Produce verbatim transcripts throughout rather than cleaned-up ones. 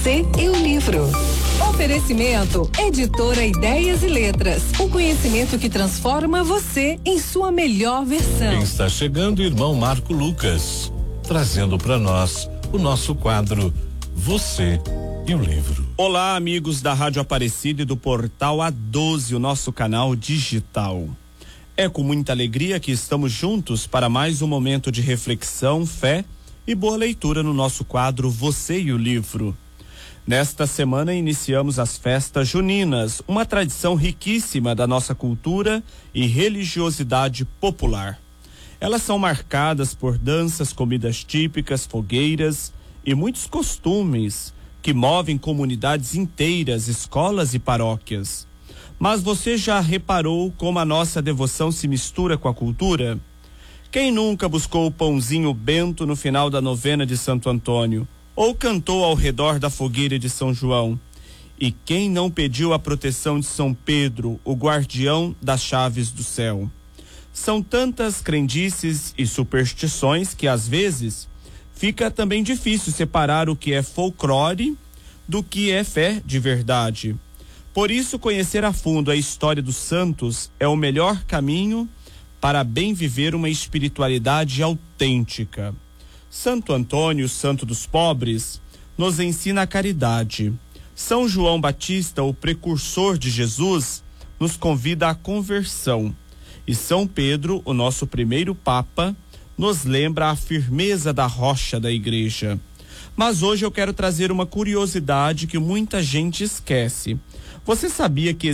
Você e o livro. Oferecimento Editora Ideias e Letras. O conhecimento que transforma você em sua melhor versão. Quem está chegando, irmão Marco Lucas, trazendo para nós o nosso quadro Você e o Livro. Olá, amigos da Rádio Aparecida e do Portal A doze, o nosso canal digital. É com muita alegria que estamos juntos para mais um momento de reflexão, fé e boa leitura no nosso quadro Você e o Livro. Nesta semana iniciamos as festas juninas, uma tradição riquíssima da nossa cultura e religiosidade popular. Elas são marcadas por danças, comidas típicas, fogueiras e muitos costumes que movem comunidades inteiras, escolas e paróquias. Mas você já reparou como a nossa devoção se mistura com a cultura? Quem nunca buscou o pãozinho bento no final da novena de Santo Antônio? Ou cantou ao redor da fogueira de São João? E quem não pediu a proteção de São Pedro, o guardião das chaves do céu? São tantas crendices e superstições que às vezes fica também difícil separar o que é folclore do que é fé de verdade. Por isso, conhecer a fundo a história dos santos é o melhor caminho para bem viver uma espiritualidade autêntica. Santo Antônio, santo dos pobres, nos ensina a caridade. São João Batista, o precursor de Jesus, nos convida à conversão. E São Pedro, o nosso primeiro Papa, nos lembra a firmeza da rocha da igreja. Mas hoje eu quero trazer uma curiosidade que muita gente esquece. Você sabia que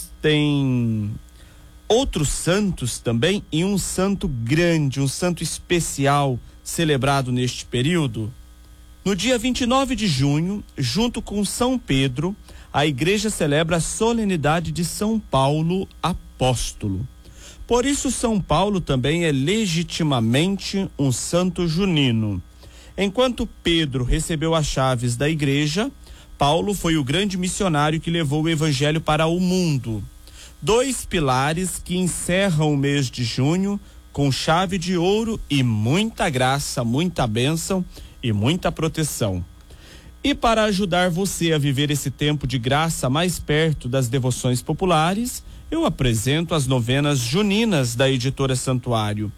existem outros santos também e um santo grande, um santo especial celebrado neste período? No dia vinte e nove de junho, junto com São Pedro, a igreja celebra a solenidade de São Paulo Apóstolo. Por isso, São Paulo também é legitimamente um santo junino. Enquanto Pedro recebeu as chaves da igreja, Paulo foi o grande missionário que levou o evangelho para o mundo. Dois pilares que encerram o mês de junho com chave de ouro e muita graça, muita bênção e muita proteção. E para ajudar você a viver esse tempo de graça mais perto das devoções populares, eu apresento as novenas juninas da Editora Santuário.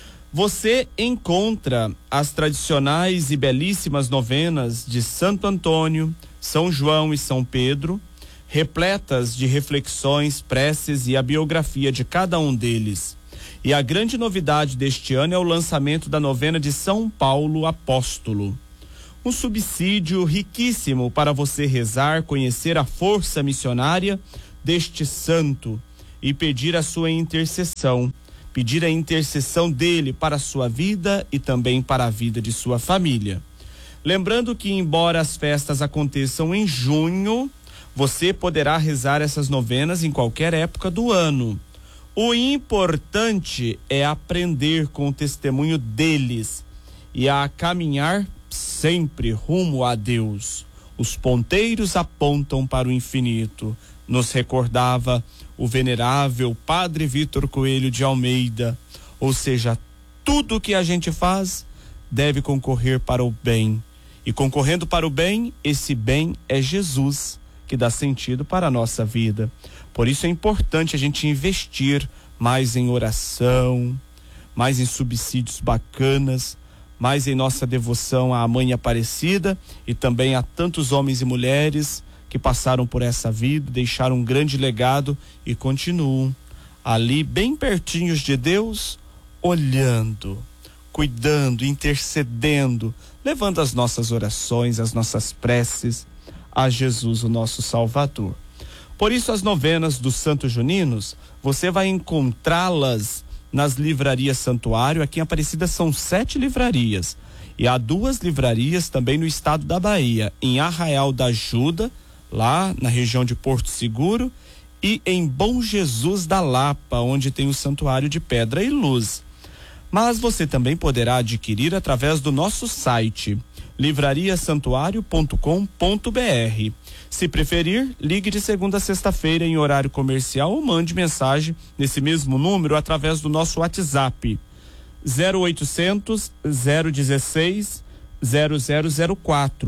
Você encontra as tradicionais e belíssimas novenas de Santo Antônio, São João e São Pedro, repletas de reflexões, preces e a biografia de cada um deles. E a grande novidade deste ano é o lançamento da novena de São Paulo Apóstolo. Um subsídio riquíssimo para você rezar, conhecer a força missionária deste santo e pedir a sua intercessão, pedir a intercessão dele para a sua vida e também para a vida de sua família. Lembrando que, embora as festas aconteçam em junho, você poderá rezar essas novenas em qualquer época do ano. O importante é aprender com o testemunho deles e a caminhar sempre rumo a Deus. Os ponteiros apontam para o infinito, nos recordava o venerável Padre Vitor Coelho de Almeida. Ou seja, tudo que a gente faz deve concorrer para o bem. E concorrendo para o bem, esse bem é Jesus, que dá sentido para a nossa vida. Por isso é importante a gente investir mais em oração, mais em subsídios bacanas, mais em nossa devoção à Mãe Aparecida e também a tantos homens e mulheres que passaram por essa vida, deixaram um grande legado e continuam ali bem pertinhos de Deus, olhando, cuidando, intercedendo, levando as nossas orações, as nossas preces a Jesus, o nosso Salvador. Por isso, as novenas dos Santos Juninos, você vai encontrá-las nas livrarias Santuário. Aqui em Aparecida são sete livrarias. E há duas livrarias também no estado da Bahia, em Arraial da Ajuda, lá na região de Porto Seguro, e em Bom Jesus da Lapa, onde tem o Santuário de Pedra e Luz. Mas você também poderá adquirir através do nosso site, livraria santuário ponto com ponto br. Se preferir, ligue de segunda a sexta-feira em horário comercial ou mande mensagem nesse mesmo número através do nosso WhatsApp zero oitocentos, zero dezesseis, zero zero zero quatro.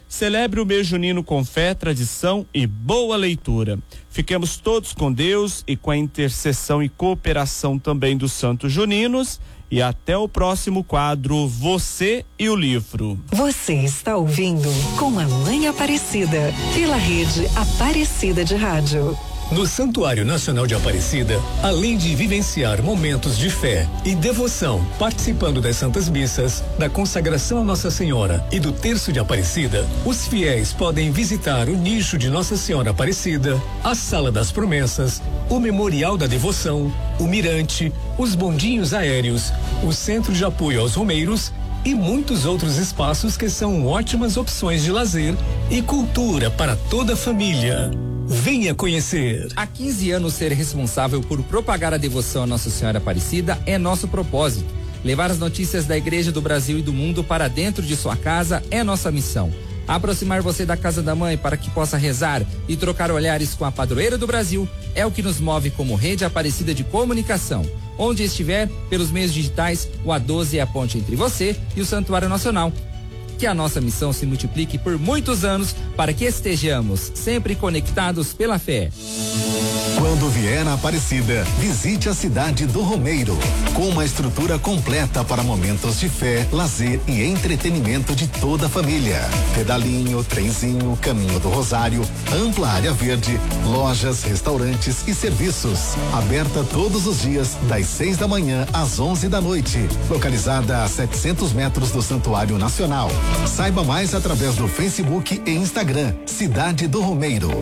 Celebre o mês junino com fé, tradição e boa leitura. Fiquemos todos com Deus e com a intercessão e cooperação também dos santos juninos. E até o próximo quadro, Você e o Livro. Você está ouvindo Com a Mãe Aparecida, pela rede Aparecida de Rádio. No Santuário Nacional de Aparecida, além de vivenciar momentos de fé e devoção, participando das Santas Missas, da consagração a Nossa Senhora e do Terço de Aparecida, os fiéis podem visitar o nicho de Nossa Senhora Aparecida, a Sala das Promessas, o Memorial da Devoção, o Mirante, os bondinhos aéreos, o Centro de Apoio aos Romeiros e muitos outros espaços que são ótimas opções de lazer e cultura para toda a família. Venha conhecer. Há quinze anos, ser responsável por propagar a devoção a Nossa Senhora Aparecida é nosso propósito. Levar as notícias da Igreja do Brasil e do mundo para dentro de sua casa é nossa missão. Aproximar você da Casa da Mãe para que possa rezar e trocar olhares com a padroeira do Brasil é o que nos move como Rede Aparecida de Comunicação. Onde estiver, pelos meios digitais, o A doze é a ponte entre você e o Santuário Nacional. Que a nossa missão se multiplique por muitos anos para que estejamos sempre conectados pela fé. Quando vier a Aparecida, visite a cidade do Romeiro, com uma estrutura completa para momentos de fé, lazer e entretenimento de toda a família. Pedalinho, trenzinho, caminho do Rosário, ampla área verde, lojas, restaurantes e serviços. Aberta todos os dias, das seis da manhã às onze da noite. Localizada a setecentos metros do Santuário Nacional. Saiba mais através do Facebook e Instagram, Cidade do Romeiro.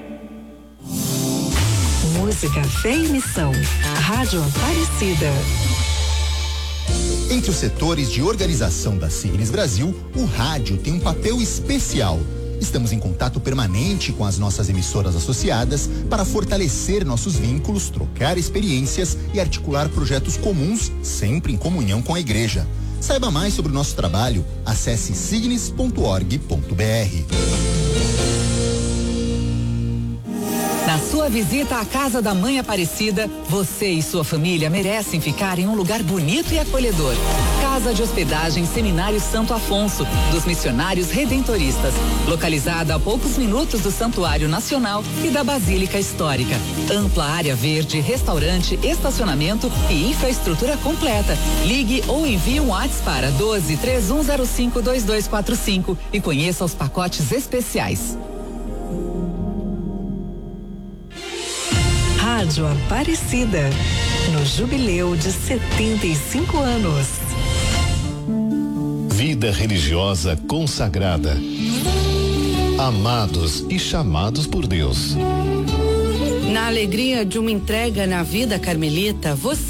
Música, fé e missão. Rádio Aparecida. Entre os setores de organização da Signes Brasil, o rádio tem um papel especial. Estamos em contato permanente com as nossas emissoras associadas para fortalecer nossos vínculos, trocar experiências e articular projetos comuns, sempre em comunhão com a igreja. Saiba mais sobre o nosso trabalho, acesse signes ponto org ponto br. Na sua visita à Casa da Mãe Aparecida, você e sua família merecem ficar em um lugar bonito e acolhedor. Casa de Hospedagem Seminário Santo Afonso, dos Missionários Redentoristas, localizada a poucos minutos do Santuário Nacional e da Basílica Histórica. Ampla área verde, restaurante, estacionamento e infraestrutura completa. Ligue ou envie um WhatsApp para doze, três um zero cinco, dois dois quatro cinco e conheça os pacotes especiais. Rádio Aparecida, no jubileu de setenta e cinco anos. Vida religiosa consagrada. Amados e chamados por Deus. Na alegria de uma entrega na vida carmelita, você